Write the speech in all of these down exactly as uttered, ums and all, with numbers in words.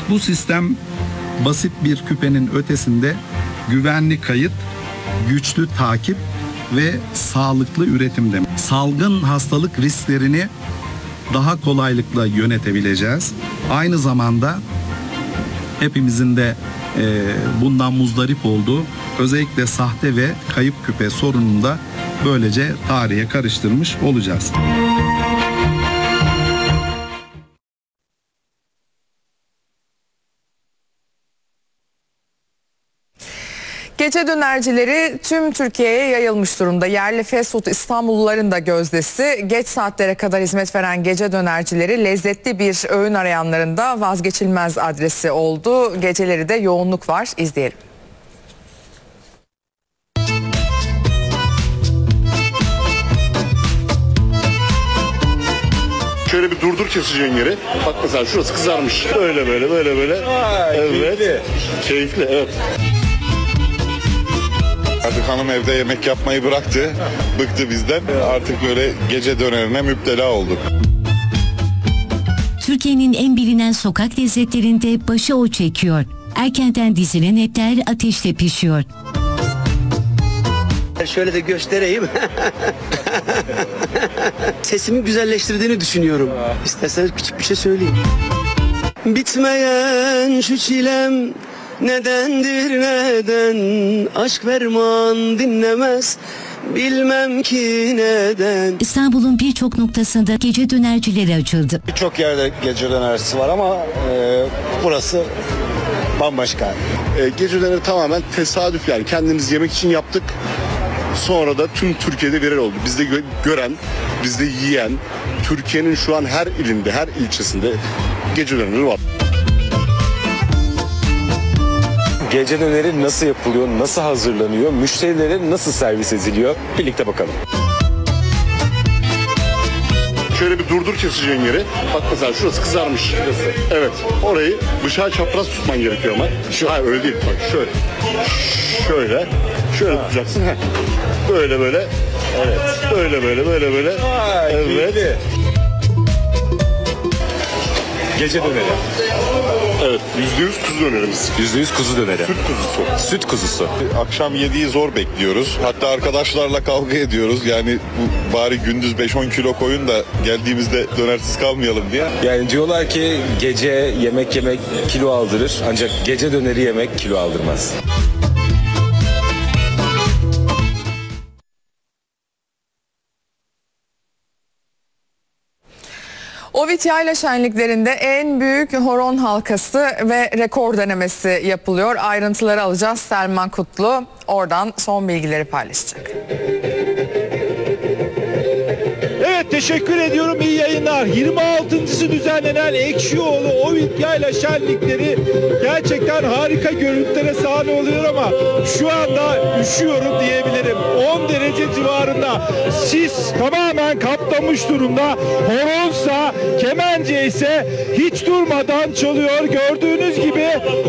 Bu sistem basit bir küpenin ötesinde güvenli kayıt, güçlü takip ve sağlıklı üretim demek. Salgın hastalık risklerini daha kolaylıkla yönetebileceğiz. Aynı zamanda hepimizin de e, bundan muzdarip olduğu özellikle sahte ve kayıp küpe sorununu da böylece tarihe karıştırmış olacağız. Gece dönercileri tüm Türkiye'ye yayılmış durumda. Yerli fast food İstanbulluların da gözdesi. Geç saatlere kadar hizmet veren gece dönercileri lezzetli bir öğün arayanların da vazgeçilmez adresi oldu. Geceleri de yoğunluk var. İzleyelim. Şöyle bir durdur keseceğin yeri. Bak mesela şurası kızarmış. Böyle böyle böyle böyle. Aa, evet. Keyifli. Keyifli, evet. Artık hanım evde yemek yapmayı bıraktı. Bıktı bizden. Artık böyle gece dönerine müptela olduk. Türkiye'nin en bilinen sokak lezzetlerinde başı o çekiyor. Erkenden dizilen etler ateşte pişiyor. Şöyle de göstereyim. Sesimi güzelleştirdiğini düşünüyorum. İsterseniz küçük bir şey söyleyeyim. Bitmeyen şu çilem nedendir neden? Aşk ferman dinlemez. Bilmem ki neden. İstanbul'un birçok noktasında gece dönercileri açıldı. Birçok yerde gece dönercisi var ama e, burası bambaşka. E, gece döneri tamamen tesadüf, yani kendimiz yemek için yaptık. Sonra da tüm Türkiye'de viral oldu. Bizde gö- gören, bizde yiyen, Türkiye'nin şu an her ilinde, her ilçesinde gece döneri var. Gece döneri nasıl yapılıyor, nasıl hazırlanıyor, müşterilere nasıl servis ediliyor? Birlikte bakalım. Şöyle bir durdur keseceğin yeri. Bak mesela şurası kızarmış. Şurası. Evet. Orayı bıçağı çapraz tutman gerekiyor ama. Şu hayır öyle değil. Bak şöyle. Şöyle. Şöyle tutacaksın. Heh. Böyle böyle. Evet. Böyle böyle böyle böyle. Vay, evet. Keyifli. Gece döneri. Evet. Yüzde yüz kuzu dönerimiz. Yüzde yüz kuzu döneri. Süt kuzusu. Süt kuzusu. Akşam yediği zor bekliyoruz. Hatta arkadaşlarla kavga ediyoruz. Yani bu, bari gündüz beş on kilo koyun da geldiğimizde dönersiz kalmayalım diye. Yani diyorlar ki gece yemek yemek kilo aldırır. Ancak gece döneri yemek kilo aldırmaz. Ovid Yayla Şenliklerinde en büyük horon halkası ve rekor denemesi yapılıyor. Ayrıntıları alacağız. Selman Kutlu oradan son bilgileri paylaşacak. Evet, teşekkür ediyorum, iyi yayınlar. yirmi altıncısı düzenlenen Ekşioğlu Ovid Yayla Şenlikleri gerçekten harika görüntülere sahne oluyor ama şu anda üşüyorum diyebilirim. on derece civarında sis tamamen kaplamış durumda. Horonsa, kemence ise hiç durmadan çalıyor. Gördüğünüz gibi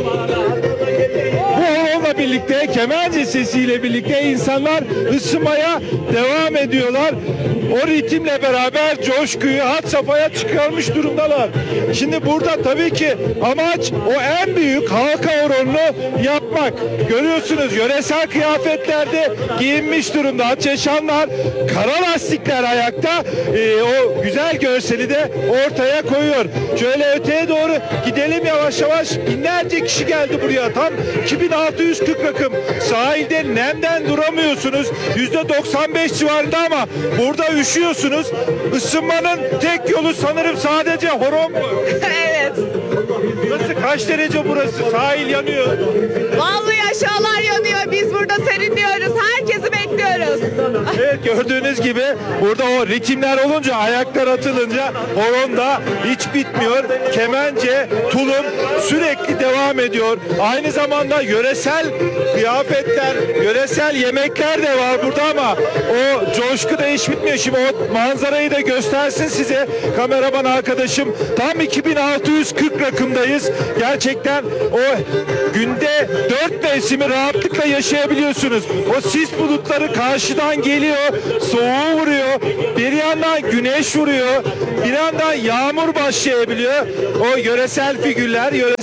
bu horonla birlikte, kemence sesiyle birlikte insanlar ısınmaya devam ediyorlar. O ritimle beraber coşkuyu had safhaya çıkarmış durumdalar. Şimdi burada tabii ki amaç o en büyük halka horonunu yapmak. Görüyorsunuz yöresel kıyafetlerde giyinmiş durumda. Çeşanlar, kara lastikler ayakta e, o güzel görseli de ortaya koyuyor. Şöyle öteye doğru gidelim yavaş yavaş. Binlerce kişi geldi buraya. Tam iki bin altı yüz kırk rakım. Sahilde nemden duramıyorsunuz. yüzde doksan beş civarında ama burada üşüyorsunuz. Isınmanın tek yolu sanırım sadece horon mu? Evet. Nasıl, kaç derece burası? Sahil yanıyor. Vallahi aşağılar yanıyor. Biz burada serinliyoruz. Herkesi bekliyoruz. Evet, gördüğünüz gibi burada o ritimler olunca, ayaklar atılınca horon da hiç bitmiyor. Kemence, tulum sürekli devam ediyor. Aynı zamanda yöresel kıyafetler, yöresel yemekler de var burada ama o coşku da hiç bitmiyor. Şimdi o manzarayı da göstersin size kameraman arkadaşım. Tam iki bin altı yüz kırk rakımdayız. Gerçekten o günde dört mevsimi rahatlıkla yaşayabiliyorsunuz. O sis bulutları karşıdan geliyor, soğuğu vuruyor. Bir yandan güneş vuruyor. Bir yandan yağmur başlayabiliyor. O yöresel figürler, yöresel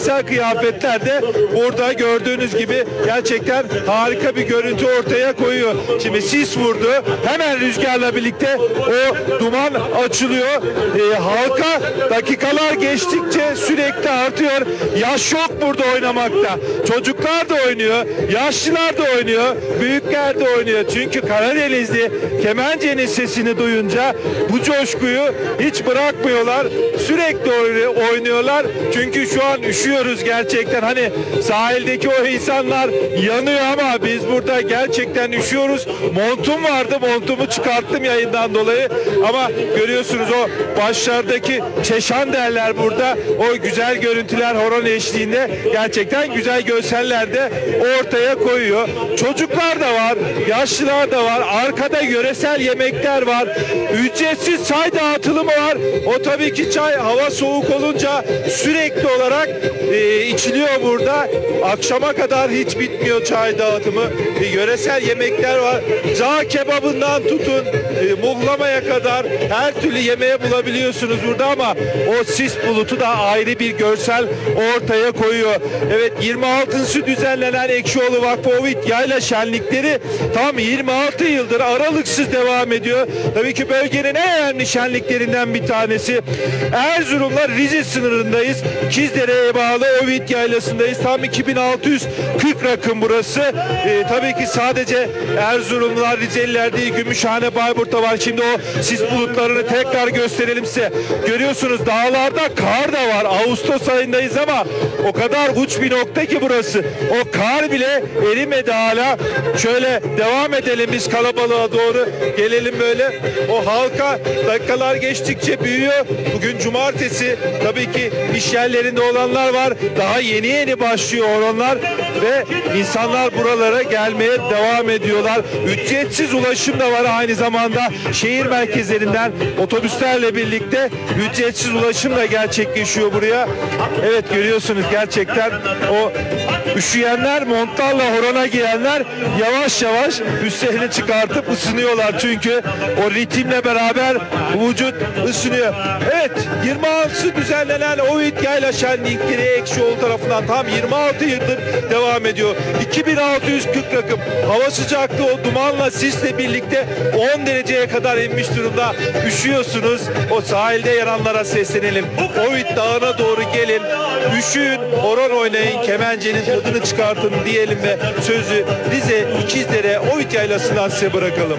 geleneksel kıyafetler de burada gördüğünüz gibi gerçekten harika bir görüntü ortaya koyuyor. Şimdi sis vurdu. Hemen rüzgarla birlikte o duman açılıyor. Ee, halka dakikalar geçtikçe sürekli artıyor. Yaş yok burada oynamakta. Çocuklar da oynuyor. Yaşlılar da oynuyor. Büyükler de oynuyor. Çünkü Karadenizli kemencenin sesini duyunca bu coşkuyu hiç bırakmıyorlar. Sürekli oynuyorlar. Çünkü şu an üşüyoruz gerçekten. Hani sahildeki o insanlar yanıyor ama biz burada gerçekten üşüyoruz. Montum vardı. Montumu çıkarttım yayından dolayı. Ama görüyorsunuz o başlardaki çeşan derler burada. O güzel görüntüler horon eşliğinde gerçekten güzel görseller de ortaya koyuyor. Çocuklar da var. Yaşlılar da var. Arkada yöresel yemekler var. Ücretsiz çay dağıtılımı var. O tabii ki çay hava soğuk olunca sürekli olarak e, içiliyor burada. Akşama kadar hiç bitmiyor çay dağıtımı. E, yöresel yemekler var. Cağ kebabından tutun e, muhlamaya kadar her türlü yemeğe bulabiliyorsunuz burada ama o sis bulutu da ayrı bir görsel ortaya koyuyor. Evet, yirmi altıncısı düzenlenen Ekşioğlu Vakfı Ovid Yayla Şenlikleri tam yirmi altı yıldır aralıksız devam ediyor. Tabii ki bölgenin en önemli şenliklerinden bir tanesi. Erzurum'la Rize sınırındayız. Kizdere'ye bağlı Ovid Yaylası'ndayız. Tam iki bin altı yüz kırk rakım burası. Ee, tabii ki sadece Erzurumlular, Rizeliler değil, Gümüşhane, Bayburt'ta var. Şimdi o sis bulutlarını tekrar gösterelim size. Görüyorsunuz dağlarda kar da var. Ağustos ayındayız ama o kadar uç bir nokta ki burası. O kar bile erimedi hala. Şöyle devam edelim biz kalabalığa doğru. Gelelim böyle. O halka dakikalar geçtikçe büyüyor. Bugün cumartesi. Tabii ki iş yerlerinde olanlar var. Daha yeni yeni başlıyor oranlar ve insanlar buralara gelmeye devam ediyorlar. Ücretsiz ulaşım da var aynı zamanda. Şehir merkezlerinden otobüslerle birlikte ücretsiz ulaşım da gerçekleşiyor buraya. Evet, görüyorsunuz gerçekten o üşüyenler, montlarla horona giyenler yavaş yavaş üstlerini çıkartıp ısınıyorlar. Çünkü o ritimle beraber vücut ısınıyor. Evet, yirmi altısı düzenlenen Ovid Yayla Şenlikleri Ekşioğlu tarafından tam yirmi altı yıldır devam ediyor. iki bin altı yüz kırk rakım. Hava sıcaklığı o dumanla sisle birlikte on dereceye kadar inmiş durumda. Üşüyorsunuz. O sahilde yananlara seslenelim. Ovid Dağı'na doğru gelin. Üşüyün, horon oynayın, kemencenin tadını çıkartın diyelim ve sözü Rize İkizdere Ovid Yaylası'ndan size bırakalım.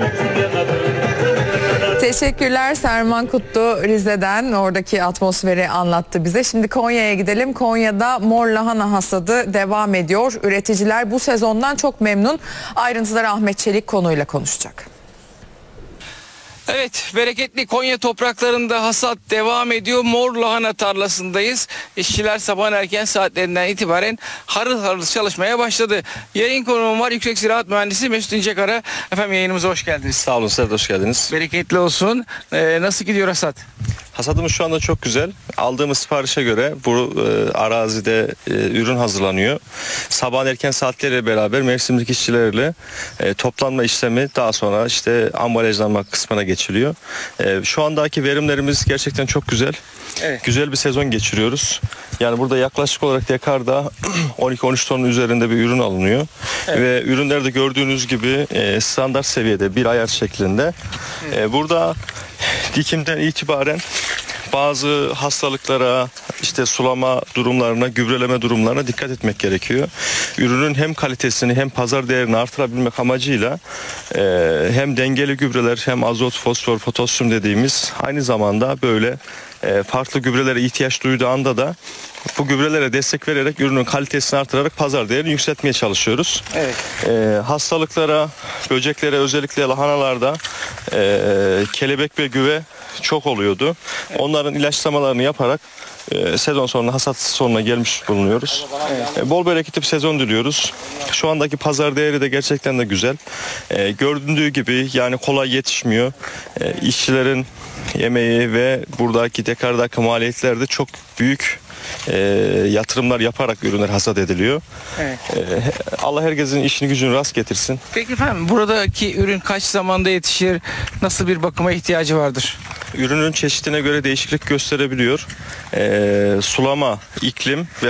Teşekkürler Serman Kutlu Rize'den oradaki atmosferi anlattı bize. Şimdi Konya'ya gidelim. Konya'da mor lahana hasadı devam ediyor. Üreticiler bu sezondan çok memnun. Ayrıntıları Ahmet Çelik konuyla konuşacak. Evet, bereketli Konya topraklarında hasat devam ediyor. Mor lahana tarlasındayız. İşçiler sabahın erken saatlerinden itibaren harıl harıl çalışmaya başladı. Yayın konuğum var. Yüksek Ziraat Mühendisi Mesut İncekara. Efendim yayınımıza hoş geldiniz. Sağ olun, size de hoş geldiniz. Bereketli olsun. Ee, nasıl gidiyor hasat? Hasadımız şu anda çok güzel. Aldığımız siparişe göre bu e, arazide e, ürün hazırlanıyor. Sabahın erken saatleriyle beraber mevsimlik işçilerle e, toplanma işlemi daha sonra işte ambalajlanma kısmına geçiliyor. E, şu andaki verimlerimiz gerçekten çok güzel. Evet. Güzel bir sezon geçiriyoruz. Yani burada yaklaşık olarak dekarda on iki on üç tonun üzerinde bir ürün alınıyor. Evet. Ve ürünler de gördüğünüz gibi e, standart seviyede bir ayar şeklinde. Evet. E, burada dikimden itibaren bazı hastalıklara, işte sulama durumlarına, gübreleme durumlarına dikkat etmek gerekiyor. Ürünün hem kalitesini hem pazar değerini artırabilmek amacıyla e, hem dengeli gübreler hem azot, fosfor, potasyum dediğimiz aynı zamanda böyle e, farklı gübrelere ihtiyaç duyduğu anda da bu gübrelere destek vererek ürünün kalitesini artırarak pazar değerini yükseltmeye çalışıyoruz. Evet. E, hastalıklara, böceklere, özellikle lahanalarda e, kelebek ve güve çok oluyordu. Evet. Onların ilaçlamalarını yaparak e, sezon sonuna, hasat sonuna gelmiş bulunuyoruz. Evet. E, bol bereketli bir sezon diliyoruz. Şu andaki pazar değeri de gerçekten de güzel. E, göründüğü gibi yani kolay yetişmiyor. E, işçilerin emeği ve buradaki dekardaki maliyetler de çok büyük e, yatırımlar yaparak ürünler hasat ediliyor. Evet. E, Allah herkesin işini gücünü rast getirsin. Peki efendim, buradaki ürün kaç zamanda yetişir? Nasıl bir bakıma ihtiyacı vardır? Ürünün çeşidine göre değişiklik gösterebiliyor. E, sulama, iklim ve